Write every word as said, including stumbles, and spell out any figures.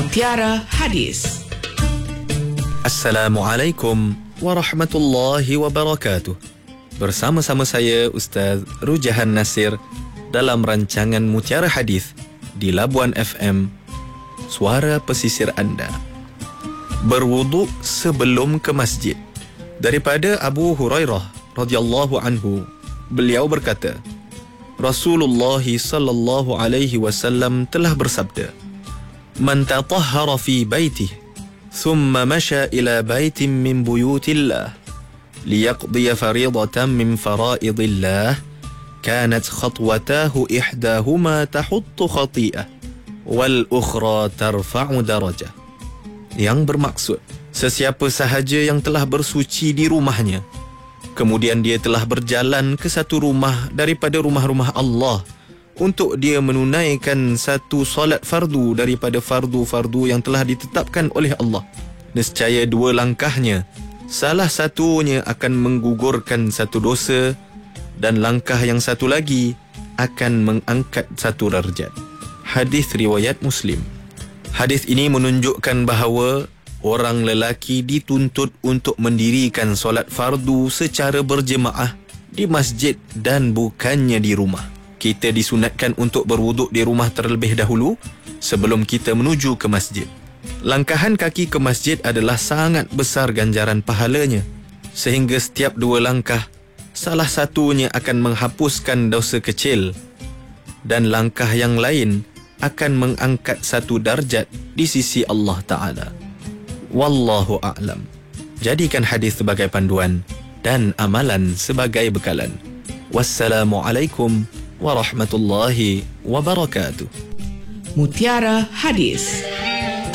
Mutiara Hadis. Assalamualaikum warahmatullahi wabarakatuh. Bersama-sama saya Ustaz Rujahan Nasir dalam rancangan Mutiara Hadis di Labuan F M, suara pesisir anda. Berwuduk sebelum ke masjid. Daripada Abu Hurairah radhiyallahu anhu, beliau berkata, Rasulullah sallallahu alaihi wasallam telah bersabda, "Man tatahhara fi baitihi, thumma masha ila baitin min buyutillah, liyaqdiya fariidatan min faraidillah, kanat khatwatahu ihdahuma tahuttu khati'ah, wal ukhra tarfa'u darajah." Yang bermaksud, sesiapa sahaja yang telah bersuci di rumahnya, kemudian dia telah berjalan ke satu rumah daripada rumah-rumah Allah untuk dia menunaikan satu solat fardu daripada fardu-fardu yang telah ditetapkan oleh Allah, nescaya dua langkahnya, salah satunya akan menggugurkan satu dosa dan langkah yang satu lagi akan mengangkat satu darjat. Hadis riwayat Muslim. Hadis ini menunjukkan bahawa orang lelaki dituntut untuk mendirikan solat fardu secara berjemaah di masjid dan bukannya di rumah. Kita disunatkan untuk berwuduk di rumah terlebih dahulu sebelum kita menuju ke masjid. Langkahan kaki ke masjid adalah sangat besar ganjaran pahalanya, sehingga setiap dua langkah, salah satunya akan menghapuskan dosa kecil dan langkah yang lain akan mengangkat satu darjat di sisi Allah Ta'ala. Wallahu a'lam. Jadikan hadis sebagai panduan dan amalan sebagai bekalan. Wassalamualaikum warahmatullahi wabarakatuh. Mutiara Hadis.